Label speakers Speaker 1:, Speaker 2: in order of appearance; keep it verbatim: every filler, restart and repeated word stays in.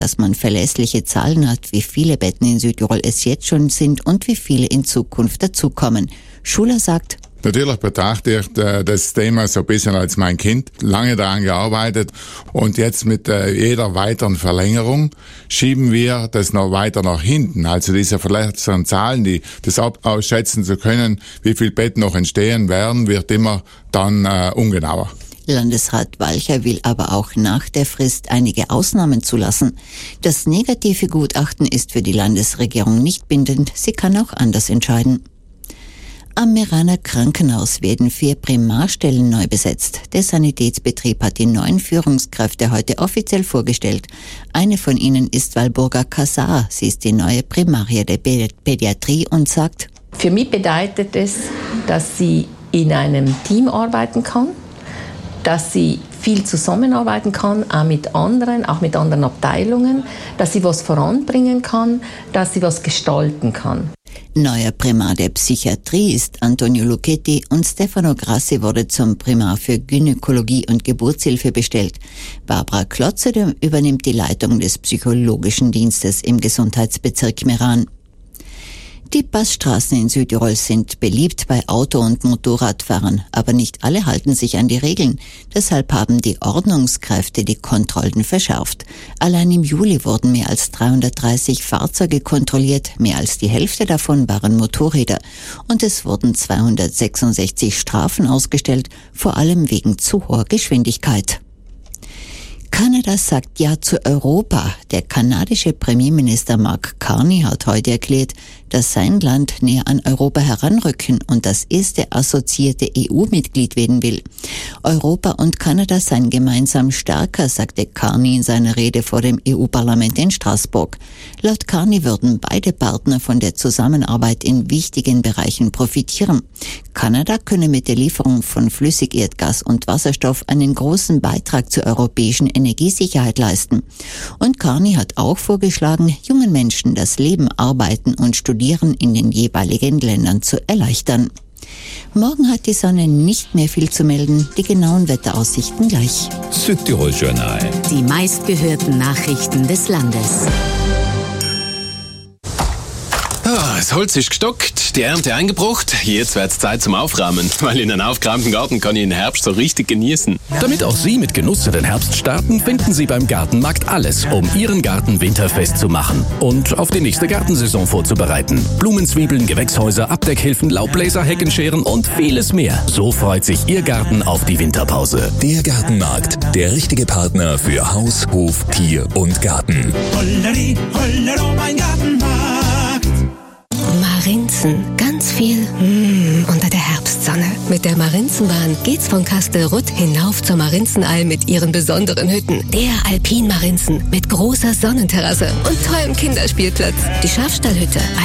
Speaker 1: dass man verlässliche Zahlen hat, wie viele Betten in Südtirol es jetzt schon sind und wie viele in Zukunft dazukommen. Schuler sagt:
Speaker 2: Natürlich betrachte ich äh, das Thema so ein bisschen als mein Kind, lange daran gearbeitet und jetzt mit äh, jeder weiteren Verlängerung schieben wir das noch weiter nach hinten. Also diese verletzten Zahlen, die das ausschätzen zu können, wie viel Betten noch entstehen werden, wird immer dann äh, ungenauer.
Speaker 1: Landesrat Walcher will aber auch nach der Frist einige Ausnahmen zulassen. Das negative Gutachten ist für die Landesregierung nicht bindend, sie kann auch anders entscheiden. Am Meraner Krankenhaus werden vier Primarstellen neu besetzt. Der Sanitätsbetrieb hat die neuen Führungskräfte heute offiziell vorgestellt. Eine von ihnen ist Walburga Kassar. Sie ist die neue Primaria der Pädiatrie und sagt:
Speaker 3: Für mich bedeutet es, dass sie in einem Team arbeiten kann, dass sie viel zusammenarbeiten kann, auch mit anderen, auch mit anderen Abteilungen, dass sie was voranbringen kann, dass sie was gestalten kann.
Speaker 1: Neuer Primar der Psychiatrie ist Antonio Lucchetti und Stefano Grassi wurde zum Primar für Gynäkologie und Geburtshilfe bestellt. Barbara Klotze übernimmt die Leitung des psychologischen Dienstes im Gesundheitsbezirk Meran. Die Passstraßen in Südtirol sind beliebt bei Auto- und Motorradfahrern, aber nicht alle halten sich an die Regeln. Deshalb haben die Ordnungskräfte die Kontrollen verschärft. Allein im Juli wurden mehr als dreihundertdreißig Fahrzeuge kontrolliert, mehr als die Hälfte davon waren Motorräder. Und es wurden zweihundertsechsundsechzig Strafen ausgestellt, vor allem wegen zu hoher Geschwindigkeit. Kanada sagt Ja zu Europa. Der kanadische Premierminister Mark Carney hat heute erklärt, dass sein Land näher an Europa heranrücken und das erste assoziierte E U-Mitglied werden will. Europa und Kanada seien gemeinsam stärker, sagte Carney in seiner Rede vor dem E U-Parlament in Straßburg. Laut Carney würden beide Partner von der Zusammenarbeit in wichtigen Bereichen profitieren. Kanada könne mit der Lieferung von Flüssigerdgas und Wasserstoff einen großen Beitrag zur europäischen Energiesicherheit leisten. Und Carney hat auch vorgeschlagen, jungen Menschen das Leben, Arbeiten und Studieren in den jeweiligen Ländern zu erleichtern. Morgen hat die Sonne nicht mehr viel zu melden, die genauen Wetteraussichten gleich.
Speaker 4: Südtirol Journal.
Speaker 5: Die meistgehörten Nachrichten des Landes.
Speaker 6: Ah, das Holz ist gestockt, die Ernte eingebracht. Jetzt wird's Zeit zum Aufräumen, weil in einem aufgeräumten Garten kann ich den Herbst so richtig genießen.
Speaker 4: Damit auch Sie mit Genuss in den Herbst starten, finden Sie beim Gartenmarkt alles, um Ihren Garten winterfest zu machen und auf die nächste Gartensaison vorzubereiten. Blumenzwiebeln, Gewächshäuser, Abdeckhilfen, Laubbläser, Heckenscheren und vieles mehr. So freut sich Ihr Garten auf die Winterpause.
Speaker 7: Der Gartenmarkt, der richtige Partner für Haus, Hof, Tier und Garten.
Speaker 8: Holleri, hollero, mein Gartenmarkt.
Speaker 9: Marinzen. Ganz viel mm, unter der Herbstsonne. Mit der Marinzenbahn geht's von Kastelruth hinauf zur Marinzenalm mit ihren besonderen Hütten. Der Alpin Marinzen mit großer Sonnenterrasse und tollem Kinderspielplatz. Die Schafstallhütte.